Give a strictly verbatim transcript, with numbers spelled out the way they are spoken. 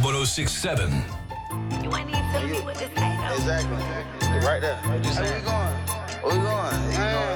one oh six point seven. You ain't even telling me what to say, though. Exactly. Right there. Where we going? Where we going? You know,